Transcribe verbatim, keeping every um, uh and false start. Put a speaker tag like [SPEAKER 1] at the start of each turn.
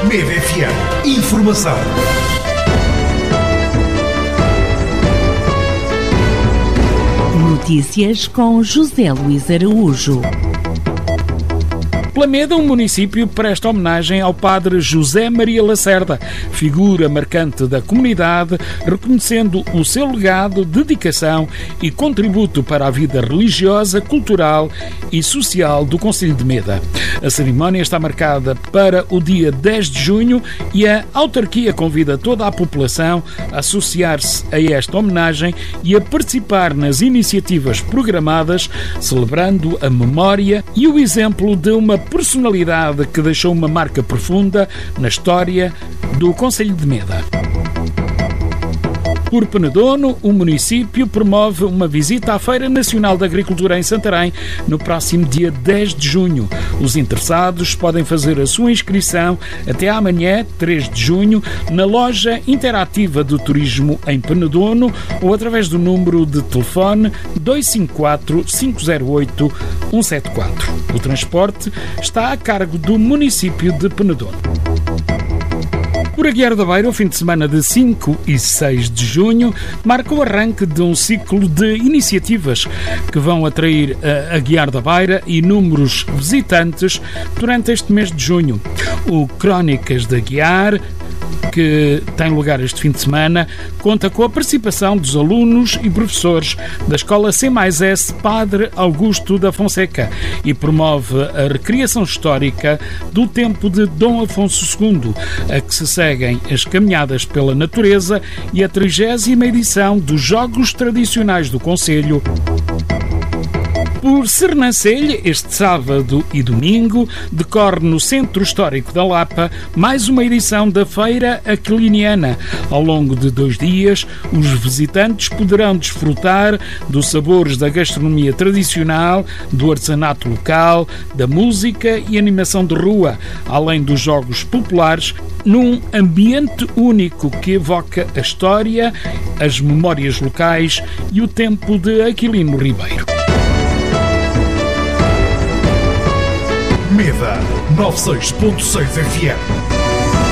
[SPEAKER 1] Mede F M. Informação.
[SPEAKER 2] Notícias com José Luís Araújo.
[SPEAKER 3] Plameda, um município, presta homenagem ao padre José Maria Lacerda, figura marcante da comunidade, reconhecendo o seu legado, dedicação e contributo para a vida religiosa, cultural e social do concelho de Meda. A cerimónia está marcada para o dia dez de junho e a autarquia convida toda a população a associar-se a esta homenagem e a participar nas iniciativas programadas, celebrando a memória e o exemplo de uma personalidade que deixou uma marca profunda na história do concelho de Meda. Por Penedono, o município promove uma visita à Feira Nacional da Agricultura em Santarém no próximo dia dez de junho. Os interessados podem fazer a sua inscrição até amanhã, três de junho, na loja interativa do turismo em Penedono ou através do número de telefone dois cinco quatro, cinco zero oito, um sete quatro. O transporte está a cargo do município de Penedono. Por Aguiar da Beira, o fim de semana de cinco e seis de junho marca o arranque de um ciclo de iniciativas que vão atrair a Aguiar da Beira inúmeros visitantes durante este mês de junho. O Crónicas de Aguiar, que tem lugar este fim de semana, conta com a participação dos alunos e professores da Escola C mais S Padre Augusto da Fonseca e promove a recriação histórica do tempo de Dom Afonso segundo, a que se seguem as caminhadas pela natureza e a trigésima edição dos Jogos Tradicionais do Concelho. Por Sernancelho, este sábado e domingo, decorre no Centro Histórico da Lapa mais uma edição da Feira Aquiliniana. Ao longo de dois dias, os visitantes poderão desfrutar dos sabores da gastronomia tradicional, do artesanato local, da música e animação de rua, além dos jogos populares, num ambiente único que evoca a história, as memórias locais e o tempo de Aquilino Ribeiro.
[SPEAKER 1] Meda noventa e seis ponto seis F M.